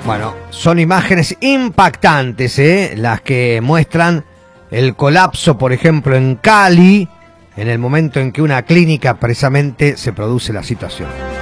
Bueno, son imágenes impactantes, las que muestran el colapso, por ejemplo, en Cali, en el momento en que una clínica precisamente se produce la situación.